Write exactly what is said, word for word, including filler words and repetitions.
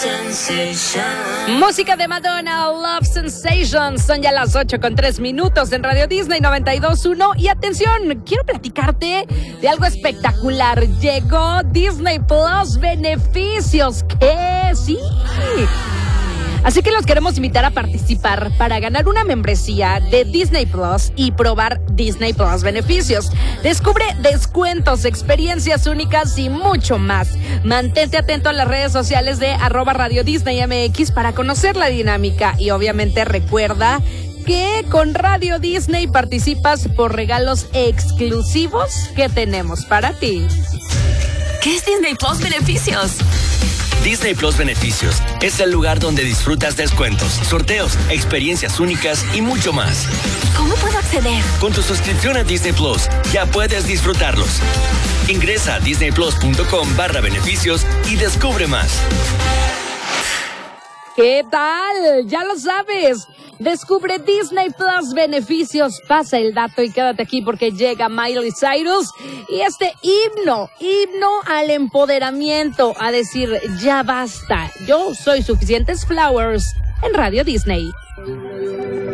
Música de Madonna, Love Sensation. Son ya las ocho con tres minutos en Radio Disney noventa y dos punto uno. Y atención, quiero platicarte de algo espectacular. Llegó Disney Plus Beneficios. ¿Qué? Sí. Así que los queremos invitar a participar para ganar una membresía de Disney Plus y probar Disney Plus Beneficios. Descubre descuentos, experiencias únicas y mucho más. Mantente atento a las redes sociales de arroba Radio Disney M X para conocer la dinámica. Y obviamente recuerda que con Radio Disney participas por regalos exclusivos que tenemos para ti. ¿Qué es Disney Plus Beneficios? Disney Plus Beneficios es el lugar donde disfrutas descuentos, sorteos, experiencias únicas y mucho más. ¿Cómo puedo acceder? Con tu suscripción a Disney Plus ya puedes disfrutarlos. Ingresa a disneyplus.com barra beneficios y descubre más. ¿Qué tal? Ya lo sabes. Descubre Disney Plus Beneficios. Pasa el dato y quédate aquí porque llega Miley Cyrus y este himno, himno al empoderamiento, a decir ya basta, yo soy suficientes Flowers en Radio Disney.